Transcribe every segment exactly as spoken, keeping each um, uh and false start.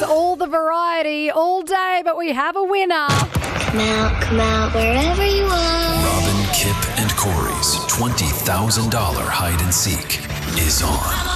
Yes, all the variety, all day, but we have a winner. Come out, come out, wherever you are. Robin, Kip, and Corey's twenty thousand dollars hide and seek is on.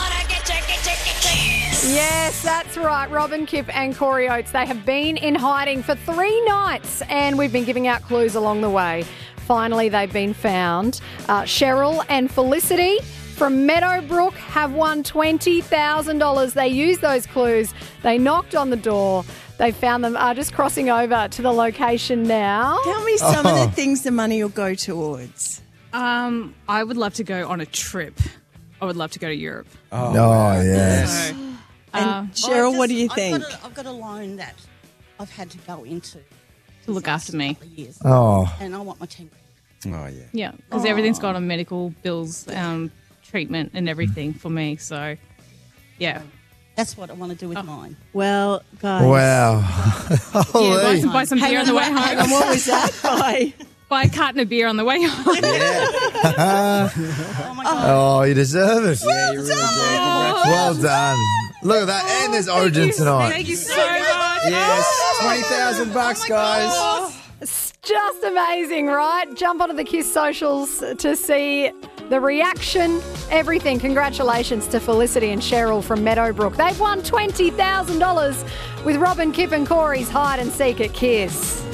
Yes, that's right. Robin, Kip and Corey Oates, they have been in hiding for three nights and we've been giving out clues along the way. Finally, they've been found. Uh, Cheryl and Felicity from Meadowbrook have won twenty thousand dollars. They used those clues. They knocked on the door. They found them uh, just crossing over to the location now. Tell me some oh. of the things the money will go towards. Um, I would love to go on a trip. I would love to go to Europe. Oh, oh yes. So, and uh, Cheryl, well, just, what do you I've think? Got a, I've got a loan that I've had to go into to look after me. Years, oh. And I want my ten. Oh, yeah. Yeah, because oh. everything's got on medical bills, um, treatment and everything for me. So, yeah. That's what I want to do with oh. mine. Well, guys. Wow. yeah, buy some, buy some beer on the way home. Hang on, what was that? Buy? Buy a carton of beer on the way home. Yeah. oh, my God. Oh, you deserve it. Well yeah, you really done. do. Well done. Look at that. Oh, and there's Origin you, tonight. Thank you so much. Yes. twenty thousand bucks, oh guys. God. It's just amazing, right? Jump onto the Kiss socials to see the reaction, everything. Congratulations to Felicity and Cheryl from Meadowbrook. They've won twenty thousand dollars with Robin, Kip and Corey's Hide and Seek at Kiss.